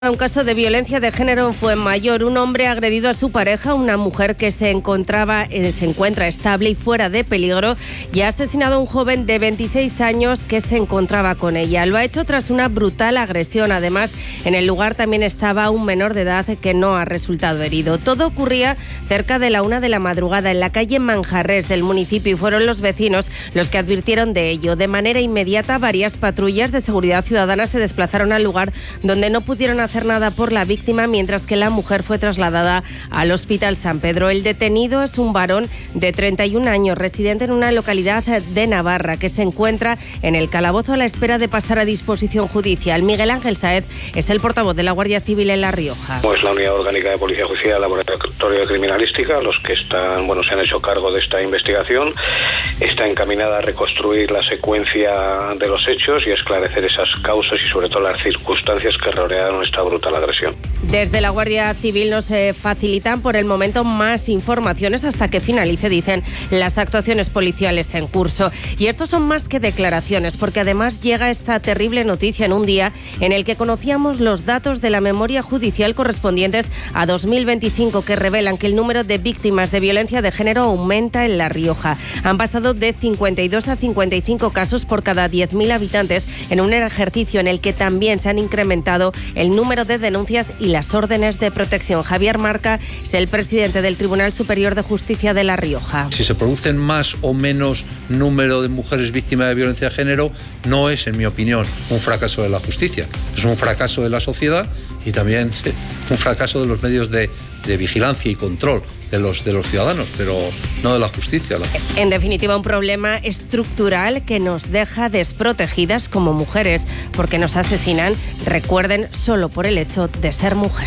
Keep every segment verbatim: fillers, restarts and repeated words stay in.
Un caso de violencia de género en Fuenmayor. Un hombre ha agredido a su pareja, una mujer que se encontraba, eh, se encuentra estable y fuera de peligro, y ha asesinado a un joven de veintiséis años que se encontraba con ella. Lo ha hecho tras una brutal agresión. Además, en el lugar también estaba un menor de edad que no ha resultado herido. Todo ocurría cerca de la una de la madrugada en la calle Manjarres del municipio, y fueron los vecinos los que advirtieron de ello. De manera inmediata, varias patrullas de seguridad ciudadana se desplazaron al lugar, donde no pudieron hacer hacer nada por la víctima, mientras que la mujer fue trasladada al Hospital San Pedro. El detenido es un varón de treinta y un años, residente en una localidad de Navarra, que se encuentra en el calabozo a la espera de pasar a disposición judicial. Miguel Ángel Sáez es el portavoz de la Guardia Civil en La Rioja. Pues la Unidad Orgánica de Policía Judicial, Laboratorio de Criminalística, los que están, bueno, se han hecho cargo de esta investigación, está encaminada a reconstruir la secuencia de los hechos y esclarecer esas causas y sobre todo las circunstancias que rodearon esta brutal agresión. Desde la Guardia Civil no se facilitan por el momento más informaciones hasta que finalice, dicen, las actuaciones policiales en curso. Y estos son más que declaraciones, porque además llega esta terrible noticia en un día en el que conocíamos los datos de la memoria judicial correspondientes a dos mil veinticinco, que revelan que el número de víctimas de violencia de género aumenta en La Rioja. Han pasado de cincuenta y dos a cincuenta y cinco casos por cada diez mil habitantes, en un ejercicio en el que también se han incrementado el número de denuncias y las órdenes de protección. Javier Marca es el presidente del Tribunal Superior de Justicia de La Rioja. Si se producen más o menos número de mujeres víctimas de violencia de género, no es, en mi opinión, un fracaso de la justicia. Es un fracaso de la sociedad y también un fracaso de los medios de, de vigilancia y control de los, de los ciudadanos, pero no de la justicia. En definitiva, un problema estructural que nos deja desprotegidas como mujeres, porque nos asesinan, recuerden, solo por el hecho de ser mujer.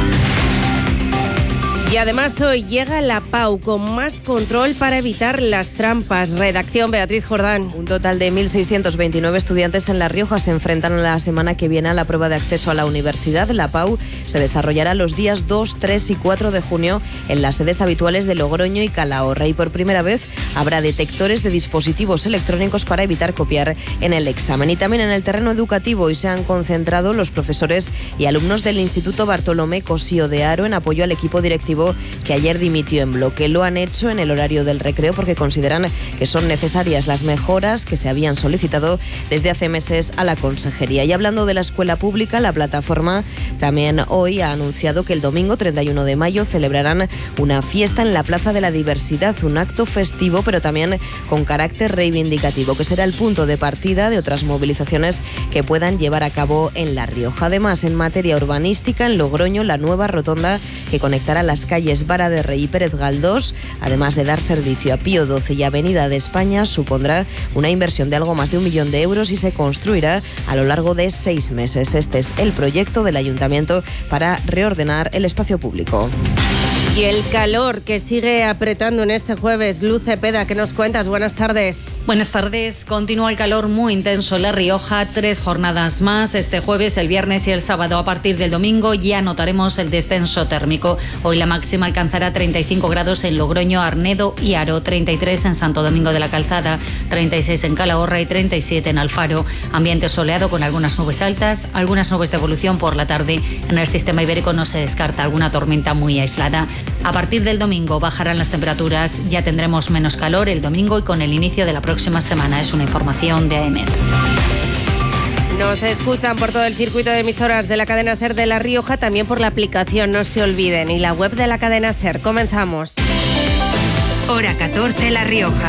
Y además hoy llega la Pau con más control para evitar las trampas. Redacción, Beatriz Jordán. Un total de mil seiscientos veintinueve estudiantes en La Rioja se enfrentan la semana que viene a la prueba de acceso a la universidad. La Pau se desarrollará los días dos, tres y cuatro de junio en las sedes habituales de Logroño y Calahorra. Y por primera vez habrá detectores de dispositivos electrónicos para evitar copiar en el examen. Y también en el terreno educativo hoy se han concentrado los profesores y alumnos del Instituto Bartolomé Cosío de Haro en apoyo al equipo directivo que ayer dimitió en bloque. Lo han hecho en el horario del recreo porque consideran que son necesarias las mejoras que se habían solicitado desde hace meses a la consejería. Y hablando de la escuela pública, la plataforma también hoy ha anunciado que el domingo treinta y uno de mayo celebrarán una fiesta en la Plaza de la Diversidad, un acto festivo pero también con carácter reivindicativo, que será el punto de partida de otras movilizaciones que puedan llevar a cabo en La Rioja. Además, en materia urbanística, en Logroño, la nueva rotonda que conectará las calles Vara de Rey y Pérez Galdós, además de dar servicio a Pío doce y Avenida de España, supondrá una inversión de algo más de un millón de euros y se construirá a lo largo de seis meses. Este es el proyecto del Ayuntamiento para reordenar el espacio público. Y el calor que sigue apretando en este jueves. Luz Cepeda, ¿qué nos cuentas? Buenas tardes. Buenas tardes. Continúa el calor muy intenso en La Rioja. Tres jornadas más. Este jueves, el viernes y el sábado. A partir del domingo ya notaremos el descenso térmico. Hoy la máxima alcanzará treinta y cinco grados en Logroño, Arnedo y Haro, treinta y tres en Santo Domingo de la Calzada, treinta y seis en Calahorra y treinta y siete en Alfaro. Ambiente soleado con algunas nubes altas, algunas nubes de evolución por la tarde. En el sistema ibérico no se descarta alguna tormenta muy aislada. A partir del domingo bajarán las temperaturas, ya tendremos menos calor el domingo y con el inicio de la próxima semana. Es una información de A E M E T. Nos escuchan por todo el circuito de emisoras de la cadena SER de La Rioja, también por la aplicación, no se olviden, y la web de la cadena SER. Comenzamos. Hora catorce, La Rioja.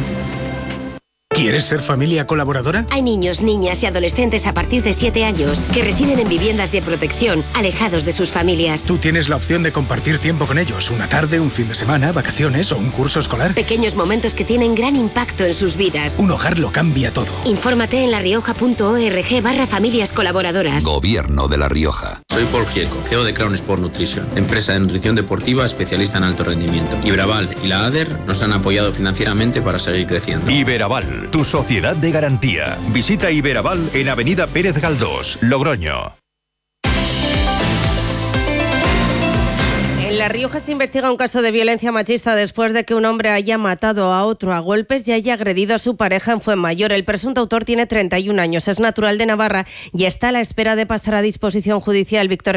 ¿Quieres ser familia colaboradora? Hay niños, niñas y adolescentes a partir de siete años que residen en viviendas de protección, alejados de sus familias. Tú tienes la opción de compartir tiempo con ellos, una tarde, un fin de semana, vacaciones o un curso escolar. Pequeños momentos que tienen gran impacto en sus vidas. Un hogar lo cambia todo. Infórmate en larioja.org barra familias colaboradoras. Gobierno de La Rioja. Soy Paul Gieco, C E O de Crown Sport Nutrition, empresa de nutrición deportiva especialista en alto rendimiento. Iberaval y la ADER nos han apoyado financieramente para seguir creciendo. Iberaval, tu sociedad de garantía. Visita Iberaval en Avenida Pérez Galdós, Logroño. En La Rioja se investiga un caso de violencia machista después de que un hombre haya matado a otro a golpes y haya agredido a su pareja en Fuenmayor. El presunto autor tiene treinta y un años, es natural de Navarra y está a la espera de pasar a disposición judicial. Víctor